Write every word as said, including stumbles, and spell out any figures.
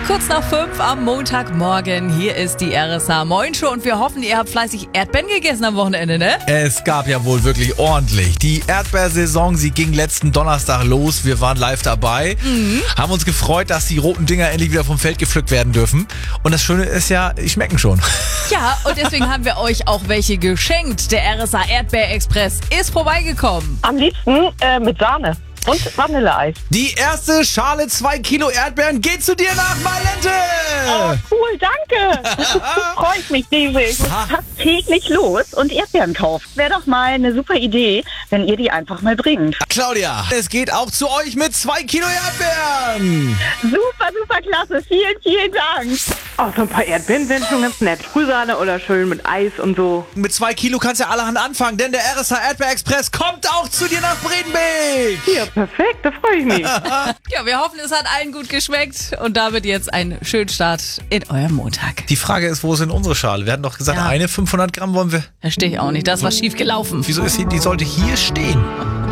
Kurz nach fünf am Montagmorgen, hier ist die R S A Moin Show und wir hoffen, ihr habt fleißig Erdbeeren gegessen am Wochenende, ne? Es gab ja wohl wirklich ordentlich. Die Erdbeersaison, sie ging letzten Donnerstag los. Wir waren live dabei, mhm. haben uns gefreut, dass die roten Dinger endlich wieder vom Feld gepflückt werden dürfen. Und das Schöne ist ja, die schmecken schon. Ja, und deswegen haben wir euch auch welche geschenkt. Der R S A Erdbeer-Express ist vorbeigekommen. Am liebsten äh, mit Sahne und Vanilleeis. Die erste Schale zwei Kilo Erdbeeren geht zu dir nach Malente. Oh, cool, danke. Freut mich riesig. Ich muss fast täglich los und Erdbeeren kaufen. Wäre doch mal eine super Idee, wenn ihr die einfach mal bringt. Claudia, es geht auch zu euch mit zwei Kilo Erdbeeren. Super, super klasse. Vielen, vielen Dank. Oh, so ein paar Erdbeeren wären schon ganz nett. Sprühsahne oder schön mit Eis und so. Mit zwei Kilo kannst du ja allerhand anfangen, denn der R S A Erdbeer-Express kommt auch zu dir nach Bredenbeek. Ja, perfekt, da freue ich mich. Ja, wir hoffen, es hat allen gut geschmeckt und damit jetzt einen schönen Start in eurem Montag. Die Frage ist, wo ist denn unsere Schale? Wir hatten doch gesagt, Ja. eine fünfhundert Gramm wollen wir. Verstehe ich auch nicht, das war schief gelaufen. Wieso ist sie, die sollte hier stehen?